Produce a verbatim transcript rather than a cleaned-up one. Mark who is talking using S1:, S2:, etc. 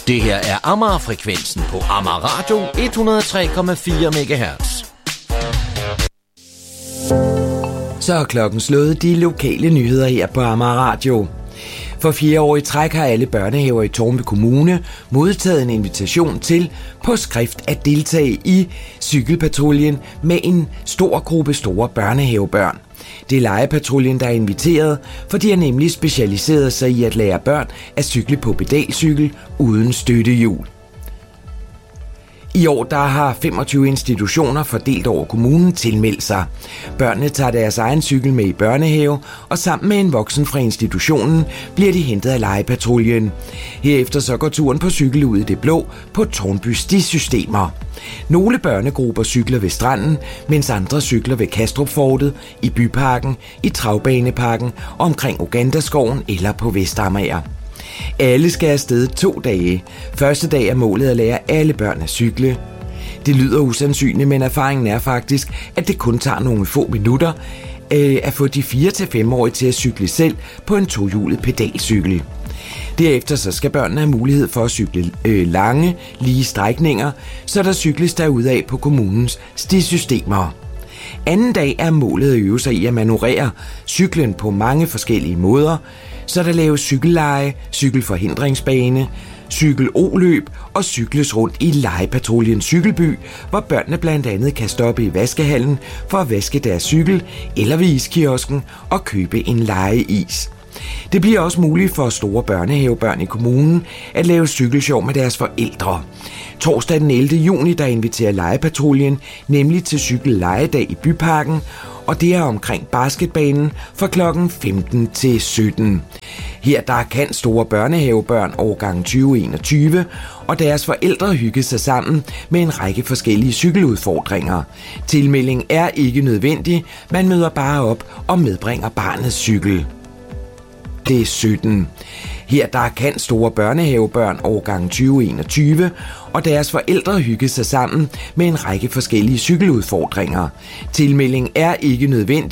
S1: Det her er Amager-frekvensen på Amager Radio et hundrede og tre komma fire megahertz.
S2: Så er klokken slået de lokale nyheder her på Amager Radio. For fjerde år i træk har alle børnehaver i Tårnby Kommune modtaget en invitation til på skrift at deltage i cykelpatruljen med en stor gruppe store børnehavebørn. Det er legepatruljen, der er inviteret, for de har nemlig specialiseret sig i at lære børn at cykle på pedalcykel uden støttehjul. I år der har femogtyve institutioner fordelt over kommunen tilmeldt sig. Børnene tager deres egen cykel med i børnehave, og sammen med en voksen fra institutionen bliver de hentet af legepatruljen. Herefter så går turen på cykel ud i det blå på Tårnby stisystemer. Nogle børnegrupper cykler ved stranden, mens andre cykler ved Kastrupfortet, i Byparken, i Travbaneparken, omkring Ugandaskoven eller på Vestamager. Alle skal afsted to dage. Første dag er målet at lære alle børn at cykle. Det lyder usandsynligt, men erfaringen er faktisk, at det kun tager nogle få minutter øh, at få de fire til fem-årige til at cykle selv på en tohjulet pedalcykel. Derefter så skal børnene have mulighed for at cykle øh, lange, lige strækninger, så der cykles derudad på kommunens stisystemer. Anden dag er målet at øve sig i at manøvrere cyklen på mange forskellige måder, så der laves cykelleje, cykelforhindringsbane, cykel-o-løb og cykles rundt i legepatruljens cykelby, hvor børnene blandt andet kan stoppe i vaskehallen for at vaske deres cykel eller ved iskiosken og købe en legeis. Det bliver også muligt for store børnehavebørn i kommunen at lave cykelsjov med deres forældre. Torsdag den ellevte juni der inviterer legepatruljen nemlig til cykellejedag i Byparken, og det er omkring basketbanen fra klokken femten til sytten. Her der kan store børnehavebørn årgang tyve enogtyve og deres forældre hygge sig sammen med en række forskellige cykeludfordringer. Tilmelding er ikke nødvendig, man møder bare op og medbringer barnets cykel. Det er sytten. Her der kan store børnehavebørn årgang tyve enogtyve og deres forældre hygge sig sammen med en række forskellige cykeludfordringer. Tilmelding er ikke nødvendig.